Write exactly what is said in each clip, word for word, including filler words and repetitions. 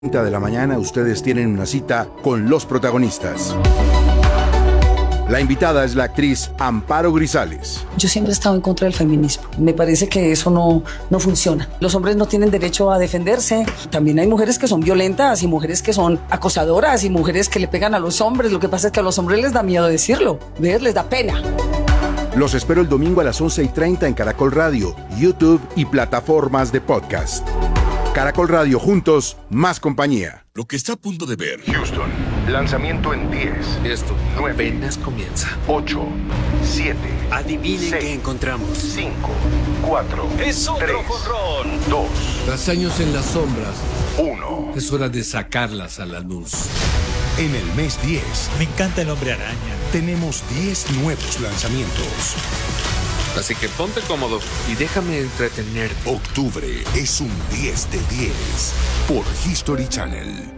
de la mañana ustedes tienen una cita con los protagonistas. La invitada es la actriz Amparo Grisales. Yo siempre he estado en contra del feminismo. Me parece que eso no, no funciona. Los hombres no tienen derecho a defenderse. También hay mujeres que son violentas y mujeres que son acosadoras y mujeres que le pegan a los hombres. Lo que pasa es que a los hombres les da miedo decirlo. ¿Ves? Les da pena. Los espero el domingo a las once y treinta en Caracol Radio, YouTube y plataformas de podcast. Caracol Radio, juntos, más compañía. Lo que está a punto de ver. Houston, lanzamiento en diez. Esto nueve, apenas comienza. ocho, siete. Adivinen seis, qué encontramos. cinco, cuatro, ¡Es otro tres, jonrón! dos, Tras años en las sombras, uno. es hora de sacarlas a la luz. En el mes diez, Me encanta el Hombre Araña. tenemos diez nuevos lanzamientos. Así que ponte cómodo y déjame entretenerte. Octubre es un diez de diez por History Channel.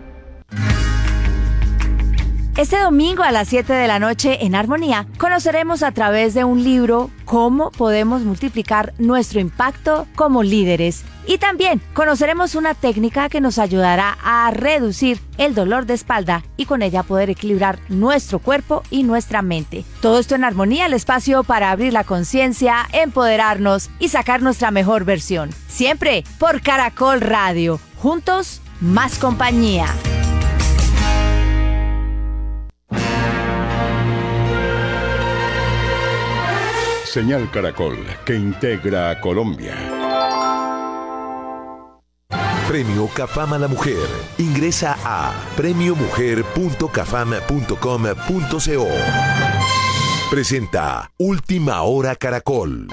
Este domingo a las siete de la noche en Armonía conoceremos a través de un libro cómo podemos multiplicar nuestro impacto como líderes. Y también conoceremos una técnica que nos ayudará a reducir el dolor de espalda y con ella poder equilibrar nuestro cuerpo y nuestra mente. Todo esto en Armonía, el espacio para abrir la conciencia, empoderarnos y sacar nuestra mejor versión. Siempre por Caracol Radio. Juntos, más compañía. Señal Caracol, que integra a Colombia. Premio Cafam a la Mujer. Ingresa a premio mujer punto cafam punto com punto co. Presenta Última Hora Caracol.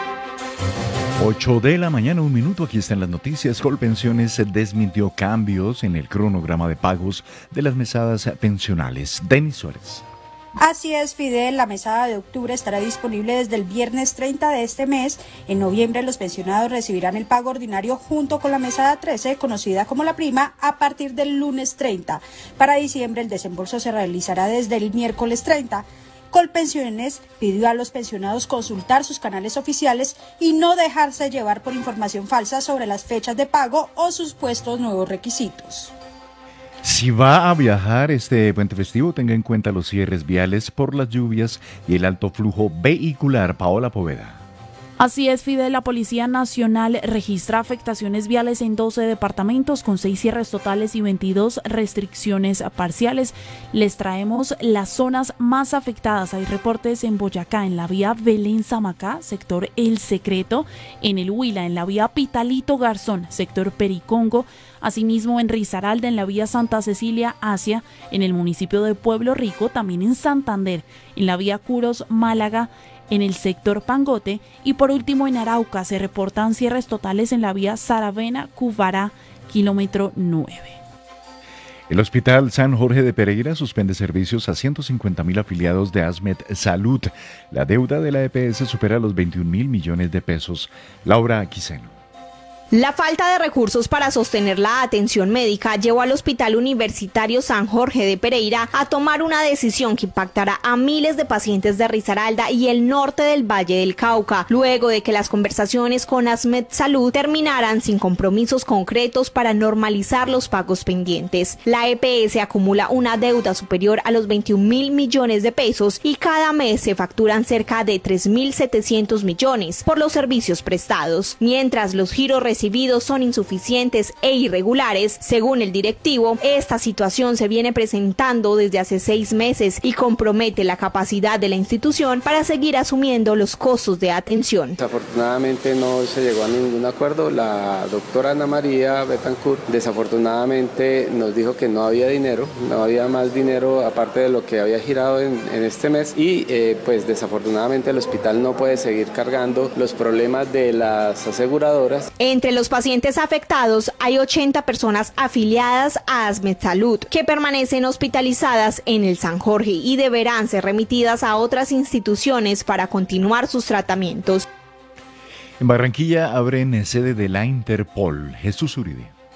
ocho de la mañana, un minuto. Aquí están las noticias. Colpensiones desmintió cambios en el cronograma de pagos de las mesadas pensionales. Denis Suárez. Así es, Fidel, la mesada de octubre estará disponible desde el viernes treinta de este mes. En noviembre los pensionados recibirán el pago ordinario junto con la mesada trece, conocida como la prima, a partir del lunes treinta. Para diciembre el desembolso se realizará desde el miércoles treinta. Colpensiones pidió a los pensionados consultar sus canales oficiales y no dejarse llevar por información falsa sobre las fechas de pago o sus supuestos nuevos requisitos. Si va a viajar este puente festivo, tenga en cuenta los cierres viales por las lluvias y el alto flujo vehicular. Paola Poveda. Así es, Fidel, la Policía Nacional registra afectaciones viales en doce departamentos con seis cierres totales y veintidós restricciones parciales. Les traemos las zonas más afectadas. Hay reportes en Boyacá, en la vía Belén-Zamacá, sector El Secreto, en el Huila, en la vía Pitalito-Garzón, sector Pericongo, asimismo en Risaralda, en la vía Santa Cecilia-Asia, en el municipio de Pueblo Rico, también en Santander, en la vía Curos-Málaga, en el sector Pangote y por último en Arauca se reportan cierres totales en la vía Saravena-Cubará, kilómetro nueve. El Hospital San Jorge de Pereira suspende servicios a ciento cincuenta mil afiliados de Asmed Salud. La deuda de la E P S supera los veintiún mil millones de pesos. Laura Quiseno. La falta de recursos para sostener la atención médica llevó al Hospital Universitario San Jorge de Pereira a tomar una decisión que impactará a miles de pacientes de Risaralda y el norte del Valle del Cauca, luego de que las conversaciones con Asmed Salud terminaran sin compromisos concretos para normalizar los pagos pendientes. La E P S acumula una deuda superior a los veintiún mil millones de pesos y cada mes se facturan cerca de tres mil setecientos millones por los servicios prestados, mientras los giros recibidos son insuficientes e irregulares. Según el directivo, esta situación se viene presentando desde hace seis meses y compromete la capacidad de la institución para seguir asumiendo los costos de atención. Desafortunadamente no se llegó a ningún acuerdo. La doctora Ana María Betancourt desafortunadamente nos dijo que no había dinero, no había más dinero aparte de lo que había girado en, en este mes y eh, pues desafortunadamente el hospital no puede seguir cargando los problemas de las aseguradoras. Entre los pacientes afectados hay ochenta personas afiliadas a Asmed Salud que permanecen hospitalizadas en el San Jorge y deberán ser remitidas a otras instituciones para continuar sus tratamientos. En Barranquilla abren sede de la Interpol. Jesús Uribe.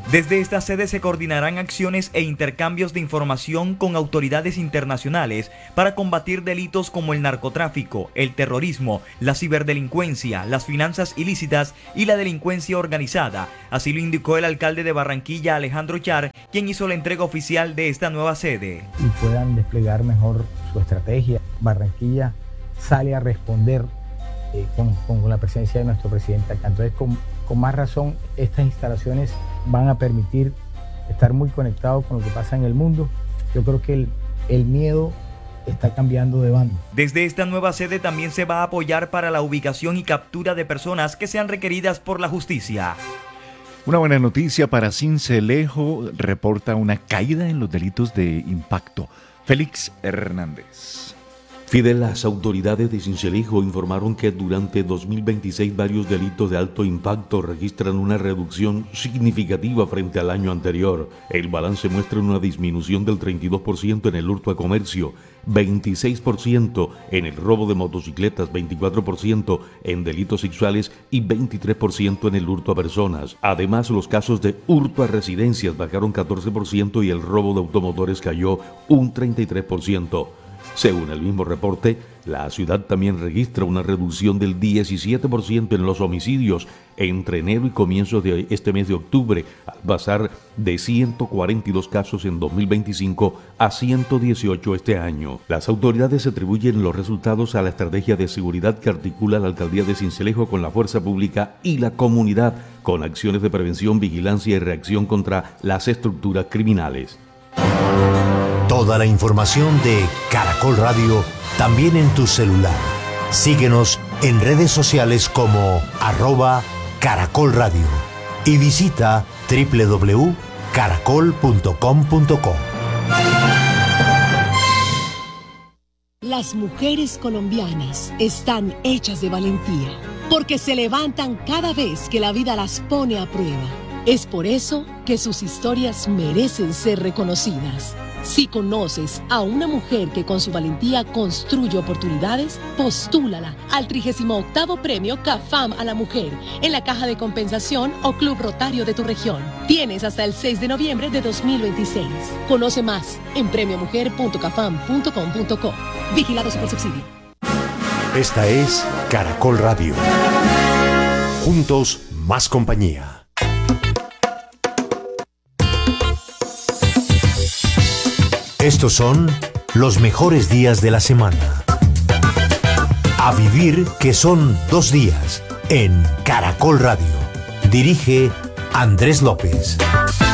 Desde esta sede se coordinarán acciones e intercambios de información con autoridades internacionales para combatir delitos como el narcotráfico, el terrorismo, la ciberdelincuencia, las finanzas ilícitas y la delincuencia organizada. Así lo indicó el alcalde de Barranquilla, Alejandro Char, quien hizo la entrega oficial de esta nueva sede. Y puedan desplegar mejor su estrategia. Barranquilla sale a responder eh, con, con la presencia de nuestro presidente acá. Entonces, con, con más razón, estas instalaciones van a permitir estar muy conectados con lo que pasa en el mundo. Yo creo que el, el miedo está cambiando de bando. Desde esta nueva sede también se va a apoyar para la ubicación y captura de personas que sean requeridas por la justicia. Una buena noticia para Sincelejo, reporta una caída en los delitos de impacto. Félix Hernández. Fidel, las autoridades de Sincelejo informaron que durante dos mil veintiséis varios delitos de alto impacto registran una reducción significativa frente al año anterior. El balance muestra una disminución del treinta y dos por ciento en el hurto a comercio, veintiséis por ciento en el robo de motocicletas, veinticuatro por ciento en delitos sexuales y veintitrés por ciento en el hurto a personas. Además, los casos de hurto a residencias bajaron catorce por ciento y el robo de automotores cayó un treinta y tres por ciento. Según el mismo reporte, la ciudad también registra una reducción del diecisiete por ciento en los homicidios entre enero y comienzos de este mes de octubre, al pasar de ciento cuarenta y dos casos en dos mil veinticinco a ciento dieciocho este año. Las autoridades atribuyen los resultados a la estrategia de seguridad que articula la alcaldía de Sincelejo con la fuerza pública y la comunidad, con acciones de prevención, vigilancia y reacción contra las estructuras criminales. Toda la información de Caracol Radio también en tu celular. Síguenos en redes sociales como arroba Caracol Radio y visita doble u doble u doble u punto caracol punto com punto co. Las mujeres colombianas están hechas de valentía porque se levantan cada vez que la vida las pone a prueba. Es por eso que sus historias merecen ser reconocidas. Si conoces a una mujer que con su valentía construye oportunidades, postúlala al trigésimo octavo Premio CAFAM a la Mujer en la Caja de Compensación o Club Rotario de tu región. Tienes hasta el seis de noviembre de dos mil veintiséis. Conoce más en premio mujer punto cafam punto com punto co. Vigilado Supersubsidio. Esta es Caracol Radio. Juntos, más compañía. Estos son los mejores días de la semana. A vivir que son dos días en Caracol Radio. Dirige Andrés López.